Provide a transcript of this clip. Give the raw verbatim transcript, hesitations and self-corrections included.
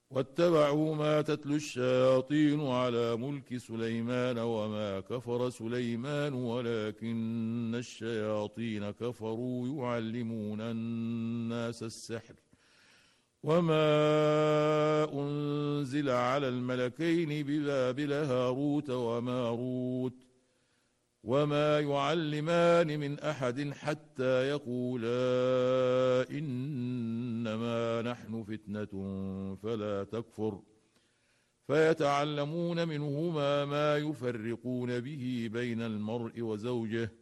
واتبعوا ما تتلو الشياطين على ملك سليمان وما كفر سليمان ولكن الشياطين كفروا يعلمون الناس السحر وما أنزل على الملكين ببابل هاروت وماروت وما يعلمان من أحد حتى يقولا إنما نحن فتنة فلا تكفر فيتعلمون منهما ما يفرقون به بين المرء وزوجه